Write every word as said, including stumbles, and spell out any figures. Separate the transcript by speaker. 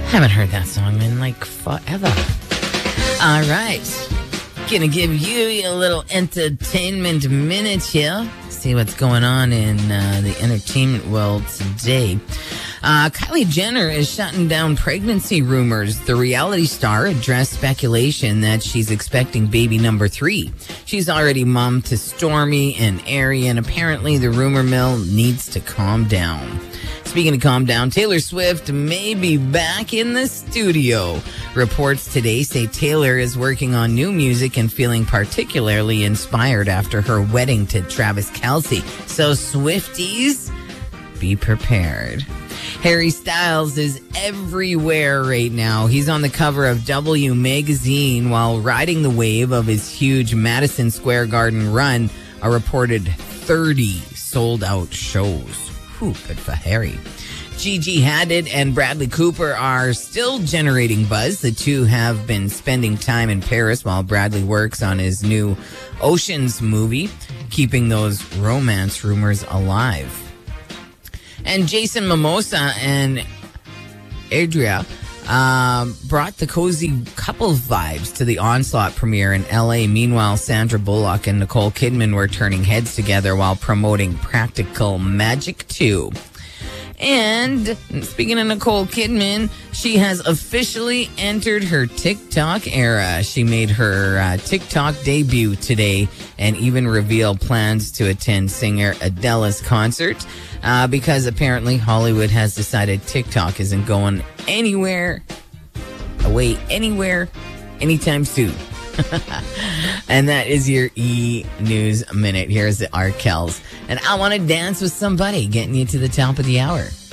Speaker 1: Haven't heard that song in like forever. All right. Gonna give you a little entertainment minute here. See what's going on in uh, the entertainment world today. Uh, Kylie Jenner is shutting down pregnancy rumors. The reality star addressed speculation that she's expecting baby number three. She's already mom to Stormi and Ari, and apparently the rumor mill needs to calm down. Speaking of calm down, Taylor Swift may be back in the studio. Reports today say Taylor is working on new music and feeling particularly inspired after her wedding to Travis Kelce. So Swifties, be prepared. Harry Styles is everywhere right now. He's on the cover of W magazine while riding the wave of his huge Madison Square Garden run, a reported thirty sold-out shows. Whew, good for Harry. Gigi Hadid and Bradley Cooper are still generating buzz. The two have been spending time in Paris while Bradley works on his new Oceans movie, keeping those romance rumors alive. And Jason Momoa and Adria um, brought the cozy couple vibes to the Onslaught premiere in L A. Meanwhile, Sandra Bullock and Nicole Kidman were turning heads together while promoting Practical Magic two. And speaking of Nicole Kidman, she has officially entered her TikTok era. She made her uh, TikTok debut today and even revealed plans to attend singer Adele's concert uh, because apparently Hollywood has decided TikTok isn't going anywhere, away anywhere, anytime soon. And that is your E-News Minute. Here's the Arkells. And I Want to Dance with Somebody, getting you to the top of the hour.